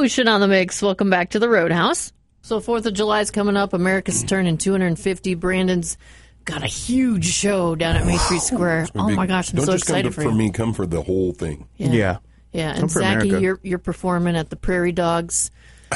Revolution on the mix. Welcome back to the Roadhouse. So 4th of July is coming up. America's turning 250. Brandon's got a huge show down at Main Street Square. Oh, my gosh, I'm so excited for you. Don't just come for me, come for the whole thing. Yeah, and Zachy, you're performing at the Prairie Dogs.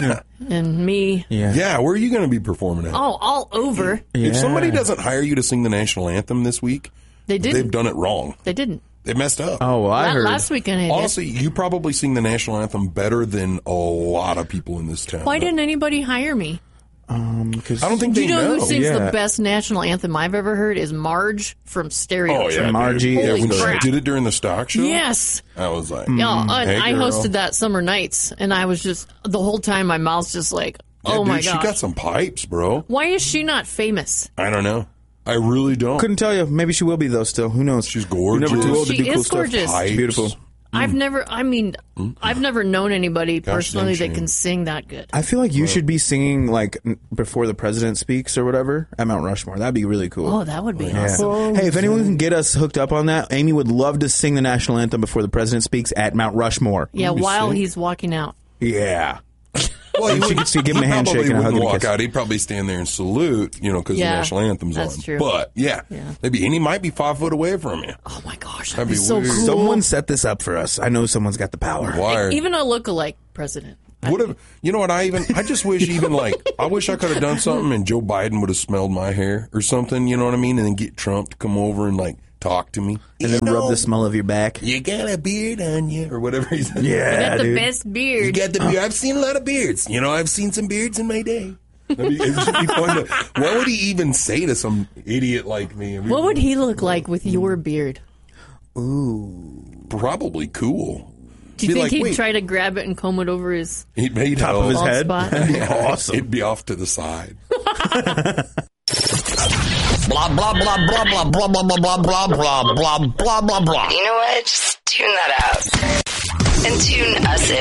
And me. Yeah, where are you going to be performing at? Oh, all over. If somebody doesn't hire you to sing the national anthem this week, they've done it wrong. They didn't. They messed up. Oh, well, I heard. Last weekend, honestly, you probably sing the national anthem better than a lot of people in this town. Why didn't anybody hire me? Because I don't think they know. You know who sings the best national anthem I've ever heard is Marge from Stereo. Oh, yeah, Margie. When she did it during the stock show? Yes. I was like, I hosted that summer nights, and I was just, the whole time my mouth's just like, oh my gosh. She got some pipes, bro. Why is she not famous? I don't know. I really don't. Couldn't tell you. Maybe she will be, though, still. Who knows? She's gorgeous. You're never too old to do cool cool gorgeous. stuff. She's beautiful. I've never known anybody personally that can sing that good. I feel like you should be singing, like, before the president speaks or whatever at Mount Rushmore. That'd be really cool. Oh, that would be awesome. Hey, if anyone can get us hooked up on that, Amy would love to sing the national anthem before the president speaks at Mount Rushmore. Yeah, while he's walking out. Yeah. Well, you could give him a handshake and a hug. Walk out. He'd probably stand there and salute, because the national anthem's on. That's true. But maybe, and he might be 5 foot away from you. Oh my gosh, that'd be so weird. cool. Someone set this up for us. I know someone's got the power. Even a lookalike president. You know what? I just wish I wish I could have done something and Joe Biden would have smelled my hair or something. You know what I mean? And then get Trump to come over and talk to me. And then rub the smell of your back. You got a beard on you, or whatever he said. Yeah, you got the best beard. You got the beard. I've seen a lot of beards. I've seen some beards in my day. It'd just be fun what would he even say to some idiot like me? What would he look like with your beard? Ooh. Probably cool. Do you think he'd try to grab it and comb it over his top of his head? That'd be awesome. It'd be off to the side. Blah, blah, blah, blah, blah, blah, blah, blah, blah, blah, blah, blah, blah, blah. You know what? Just tune that out. And tune us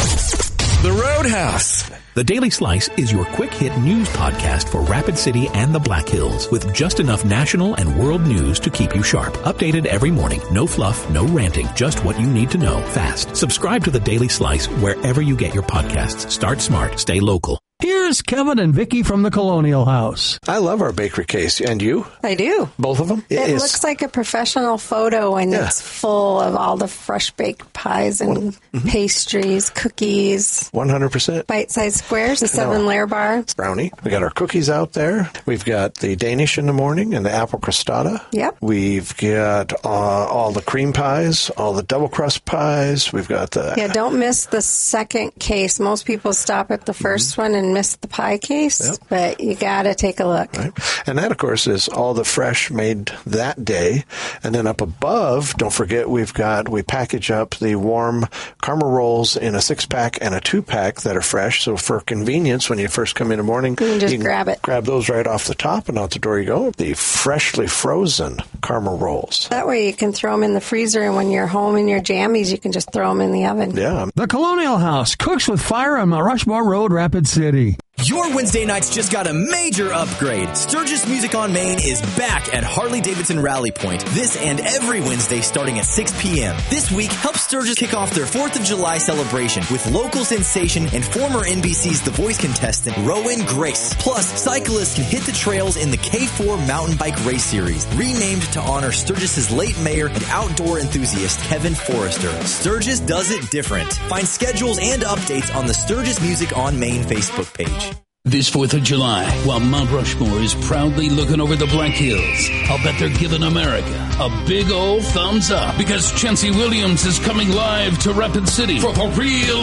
in. The Roadhouse. The Daily Slice is your quick-hit news podcast for Rapid City and the Black Hills, with just enough national and world news to keep you sharp. Updated every morning. No fluff, no ranting, just what you need to know fast. Subscribe to the Daily Slice wherever you get your podcasts. Start smart. Stay local. Here's Kevin and Vicky from the Colonial House. I love our bakery case. And you? I do. Both of them? It looks like a professional photo, and it's full of all the fresh baked pies and pastries, cookies. 100%. Bite-sized squares, a 7-layer bar. Brownie. We got our cookies out there. We've got the Danish in the morning and the apple crostata. Yep. We've got all the cream pies, all the double crust pies. We've got the... Yeah, don't miss the second case. Most people stop at the first one and miss the pie case, but you got to take a look. Right. And that, of course, is all the fresh made that day. And then up above, don't forget, we package up the warm caramel rolls in a 6-pack and a 2-pack that are fresh. So for convenience, when you first come in the morning, you can grab it. Grab those right off the top, and out the door you go. The freshly frozen caramel rolls. That way you can throw them in the freezer, and when you're home in your jammies, you can just throw them in the oven. Yeah. The Colonial House cooks with fire on Mount Rushmore Road, Rapid City. Your Wednesday nights just got a major upgrade. Sturgis Music on Main is back at Harley-Davidson Rally Point this and every Wednesday starting at 6 p.m. This week, help Sturgis kick off their 4th of July celebration with local sensation and former NBC's The Voice contestant Rowan Grace. Plus, cyclists can hit the trails in the K4 Mountain Bike Race Series, renamed to honor Sturgis's late mayor and outdoor enthusiast Kevin Forrester. Sturgis does it different. Find schedules and updates on the Sturgis Music on Main Facebook page. This 4th of July, while Mount Rushmore is proudly looking over the Black Hills, I'll bet they're giving America a big old thumbs up because Chancey Williams is coming live to Rapid City for the real